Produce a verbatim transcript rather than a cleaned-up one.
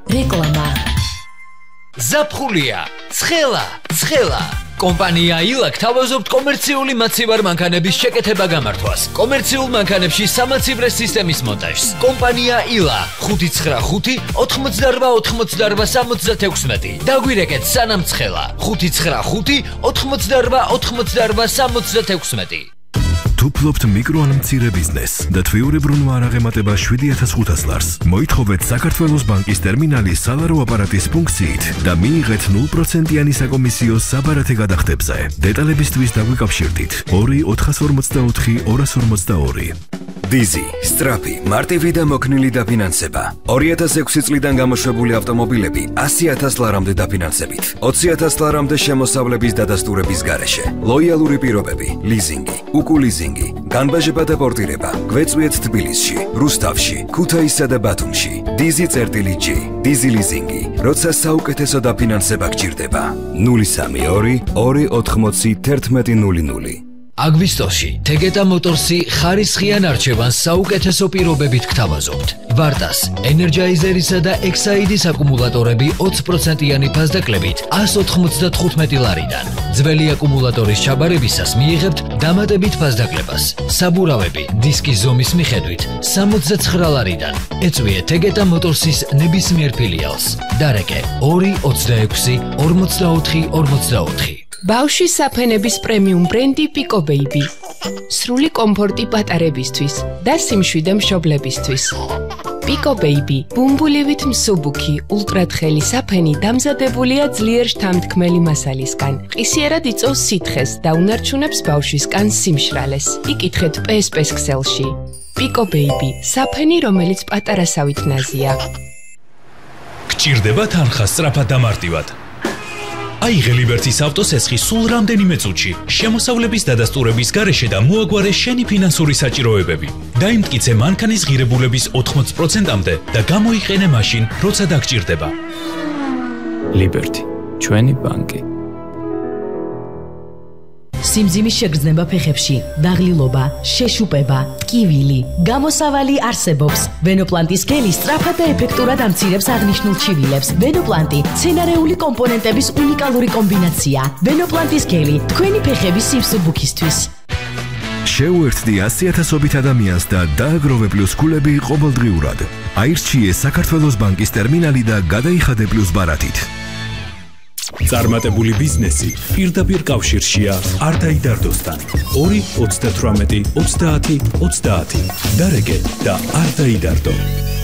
რეკლამა. ზაფხულია, ცხელა, ცხელა. კომპანია ილა გთავაზობთ კომერციული მაცივარ მანქანების შეკეთება გამართვას. კომერციულ მანქანებში სამაცივრე სისტემის მონტაჟს. კომპანია ილა ხუთი ცხრა ხუთი ოთხმოცდარვა ოთხმოცდარვა სამოცდათექვსმეტი. დაგვირეკეთ სანამ ცხელა ხუთი ცხრა ხუთი ოთხმოცდარვა ოთხმოცდარვა სამოცდათექვსმეტი. თუ ფლობთ მიკრო ან მცირე ბიზნესს და თვიურებრუნვა არ აღემატება შვიდი ათას ხუთას ლარს, მოითხოვეთ საქართველოს ბანკის ტერმინალის სალარო აპარატის ფუნქციით და მიიღეთ ნულ პროცენტიანი საკომისიო საბარათე გადახდებზე. დეტალებისთვის დაგვიკავშირდით ორი ოთხას ორმოცდაოთხი ორას ორმოცდაორი. დიზი, სტრაფი, მარტივი და მოქნილი დაფინანსება. ორი ათას ექვსი წლიდან გამოშვებული ავტომობილები ასი ათას ლარამდე დაფინანსებით. ოცი ათას ლარამდე შემოსავლების დადასტურების გარეშე. ლოიალური პირობები, ლიზინგი, უკულიზინგი, განბაჟება და პორტირება. გვეწვიეთ თბილისში, რუსთავში, ქუთაისსა და ბათუმში. დიზი წერტილი ჯი, დიზი ლიზინგი. როცა საუკეთესო დაფინანსება გჭირდება. ნული სამი ორი ორი ოთხმოცი ერთმეტი ნული ნული. აგვისტოში თეგეტა მოტორსი ხარისხიან არჩევანს საუკეთესო პირობებით გთავაზობთ. ვარტას, ენერჯაიზერისა და ექსაიდის აკუმულატორები ოცი პროცენტიანი ფასდაკლებით ას ოთხმოცდათხუთმეტი ლარიდან. ძველი აკუმულატორის ჩაბარებისას მიიღებთ დამატებით ფასდაკლებას. საბურავები დისკის ზომის მიხედვით სამოცდაცხრა ლარიდან. ეწვიეთ თეგეტა მოტორსის ნებისმიერ ფილიალს. დარეკე ორი ოცდაექვსი ორმოცდაოთხი ორმოცდაოთხი. ბავშვის საფენების პრემიუმ ბრენდი Pico Baby. სრული კომფორტი პატარებისთვის და სიმშვიდე მშობლებისთვის. Pico Baby, ბუმბულივით მსუბუქი, ულტრათხელი საფენი დამზადებულია ძლიერ შთამთქმელი მასალისგან. ყისიერად იწვევს სითხეს და უნარჩუნებს ბავშვის კანს სიმშრალეს. იკითხეთ პე ეს პე-ს ქსელში. Pico Baby, საფენი, რომელიც პატარასავით ნაზია. გჭირდება თანხა სწრაფად და მარტივად. აიღე ლიბერტის ავტოსესხი სულ რამდენიმე წუთში, შემოსავლების დადასტურების გარეშე და მოაგვარე შენი ფინანსური საჭიროებები. დაიმტკიცე მანქანის ღირებულების ოთხმოცი პროცენტამდე და გამოიყენე მაშინ, როცა დაგჭირდება. ლიბერტი, ჩვენი ბანკი. სიმძიმის შეგრძნება ფეხებში, დაღლილობა, შეშუპება, ტკივილი, გამოსავალი არსებობს. ვენოპლანტის გელი სწრაფად და ეფექტურად ამცირებს აღნიშნულ ჩივილებს. ვენოპლანტი მცენარეული კომპონენტების უნიკალური კომბინაცია. ვენოპლანტის გელი თქვენი ფეხების სიმსუბუქისთვის. შეუერთდი ასი ათასობით ადამიანს და დააგროვე პლუს ქულები ყოველდღიურად. აირჩიე საქართველოს ბანკის ტერმინალი და გადაიხადე პლუს ბარათით. წარმატებული ბიზნესი პირდაპირ კავშირშია არ დაიდარდოსთან. ორი ოცდათვრამეტი ოცდაათი ოცდაათი. დარეკე და არ დაიდარდო.